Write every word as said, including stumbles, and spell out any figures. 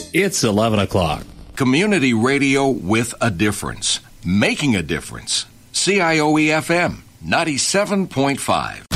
It's eleven o'clock. Community radio with a difference. Making a difference. C I O E F M ninety-seven point five.